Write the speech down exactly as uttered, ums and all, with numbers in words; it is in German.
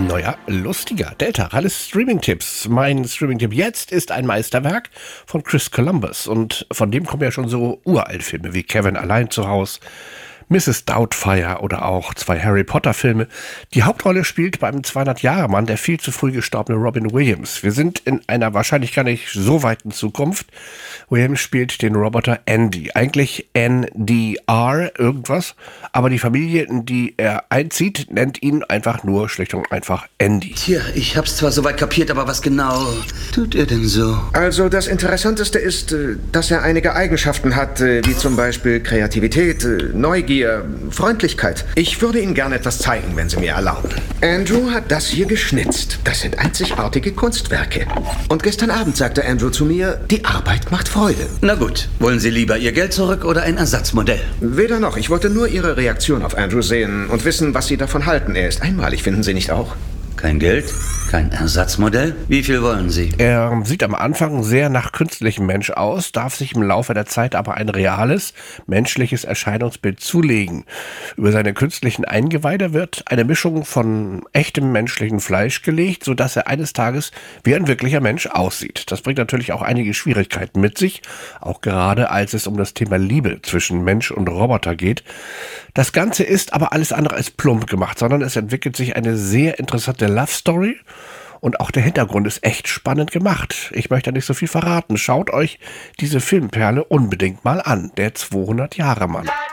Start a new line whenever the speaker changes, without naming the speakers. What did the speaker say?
neuer, lustiger. Delta, alles Streaming-Tipps. Mein Streaming-Tipp jetzt ist ein Meisterwerk von Chris Columbus. Und von dem kommen ja schon so Uralt-Filme wie Kevin allein zu Haus, Misses Doubtfire oder auch zwei Harry Potter-Filme. Die Hauptrolle spielt beim zweihundert-Jahre-Mann der viel zu früh gestorbene Robin Williams. Wir sind in einer wahrscheinlich gar nicht so weiten Zukunft. Williams spielt den Roboter Andy. Eigentlich N D R irgendwas. Aber die Familie, in die er einzieht, nennt ihn einfach nur schlicht und einfach Andy.
Tja, ich hab's zwar soweit kapiert, aber was genau tut er denn so?
Also das Interessanteste ist, dass er einige Eigenschaften hat, wie zum Beispiel Kreativität, Neugier, Freundlichkeit. Ich würde Ihnen gerne etwas zeigen, wenn Sie mir erlauben. Andrew hat das hier geschnitzt. Das sind einzigartige Kunstwerke. Und gestern Abend sagte Andrew zu mir, die Arbeit macht Freude.
Na gut, wollen Sie lieber Ihr Geld zurück oder ein Ersatzmodell?
Weder noch. Ich wollte nur Ihre Reaktion auf Andrew sehen und wissen, was Sie davon halten. Er ist einmalig, finden Sie nicht auch?
Kein Geld? Kein Ersatzmodell? Wie viel wollen Sie?
Er sieht am Anfang sehr nach künstlichem Mensch aus, darf sich im Laufe der Zeit aber ein reales, menschliches Erscheinungsbild zulegen. Über seine künstlichen Eingeweide wird eine Mischung von echtem menschlichen Fleisch gelegt, sodass er eines Tages wie ein wirklicher Mensch aussieht. Das bringt natürlich auch einige Schwierigkeiten mit sich, auch gerade als es um das Thema Liebe zwischen Mensch und Roboter geht. Das Ganze ist aber alles andere als plump gemacht, sondern es entwickelt sich eine sehr interessante Love Story und auch der Hintergrund ist echt spannend gemacht. Ich möchte nicht so viel verraten. Schaut euch diese Filmperle unbedingt mal an. Der zweihundert-Jahre-Mann.